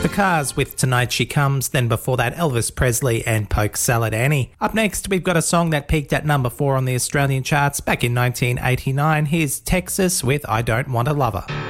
The Cars with Tonight She Comes, then before that Elvis Presley and Poke Salad Annie. Up next, we've got a song that peaked at number 4 on the Australian charts back in 1989. Here's Texas with I Don't Want a Lover.